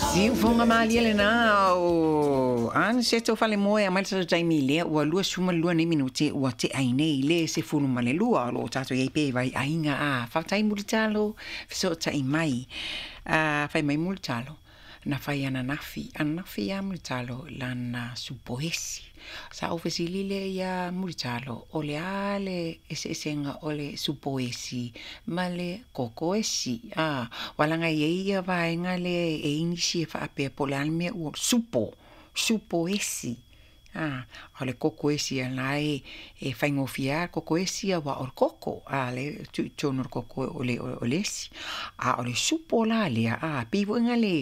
Sinfonga mali le na o an se to fale moe a malsa tai mile o lua suma lua ni minuti o te aine ile se funu male lua lo tato ye pe vai ainga a fa tai multalo so tai mai fai mai multalo na fai ana nafi ya multalo lana supoesi sa ofisilile ya multalo ole ale esenga ole supoesi male kokoesi walanga ye vai ngale e inisi fa pe polalme o supoesi ole kokoesi alai e faingofia kokoesi wa or koko ale tu koko ole si ole supola le pivo ngale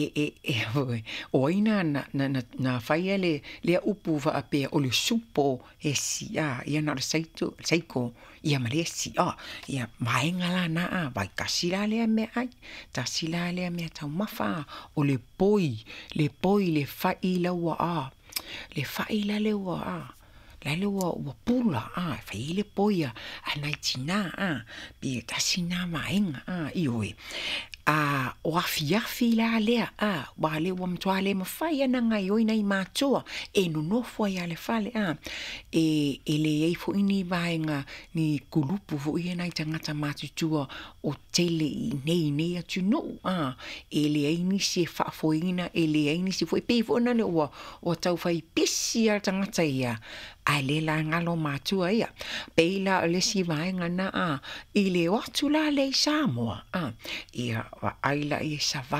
o ina na faiele le upu va pe ole supoesi ia na saiko ia malesi ia maingala na vai kasila le me ai tasila le me tau mafa ole poi le faila wa le faila le wa la le wa pula faile poia anaitina bi tasina mainga ioi o afiafi la lea wa le wa mtoale mafai na ngai oi nei matua no nofo ya le fale e le fo ini vainga ni kulupu fo ia nai tangata matutua o tele nei atu no le ini se fa fo ina le ini se fo pe fo na le o tau fai pisi a tangata ia ale la ngalo matua ia peila le si vainga na ile watu la le Samoa ia aila i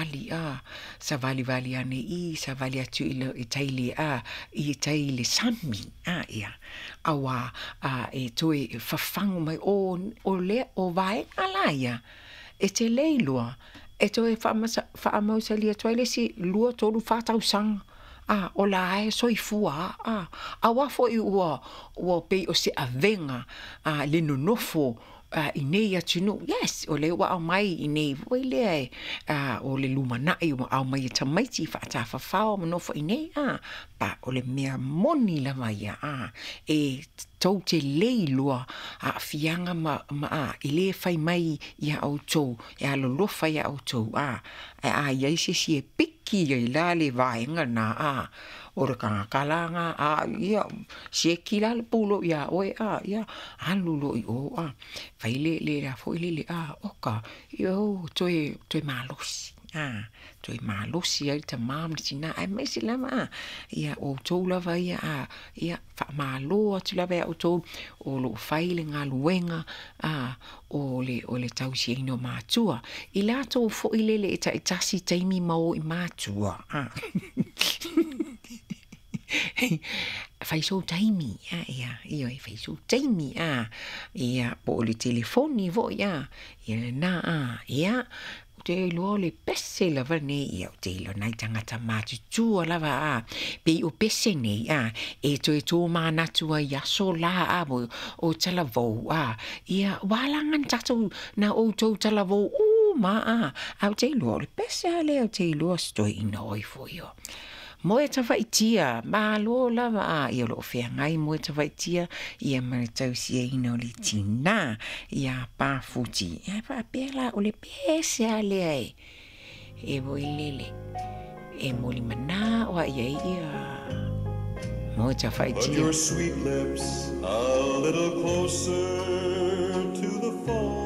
savali vali ane savali atu i taili i taili sanmi ia awa e toi fafango mai o le o vai alaia e te leilua e toi faamausalia toi le si lua tolu fatau sang o la e soifua awa fo i ua pe o se avenga le nonofo inei atu yes o le wa mai inei voi le o le lumanai o mai tamaiti fa fa no fo inei pa o le mea moni la mai e tau te leilua fianga ma ile fai mai ia auto ia lolofa ia auto ia isi piki ia la le vaenga na ora kalanga ia se kila le pulo ia oe ia alulo i faile le la foile le oka yo toi malos toi malosi ai ta mam sina ai mai sila ma ia o tola vai ia fa malo tu la vai o to o lo faile ngaluenga o le tau si no matua i la to fo ile le tasi taimi mau i matua fai so taimi ia fai so taimi ia po le telefoni vo ia na ia te lo le pese la vane ia te lo nai tangata matu lava pe o pese nei e to mana tua ia so la o talavo ia walangan tatu na o to talavo au te lo le pese ale au te lo sto inoi fo io moe tawhaitia, malo lava ia lo fea ngai moe tawhaitia ia maritau sia ino li tina ia pafuti ia pa pela o le pese ale e voi lele e moli mana o ia moe tawhaitia. Put your sweet lips a little closer to the phone.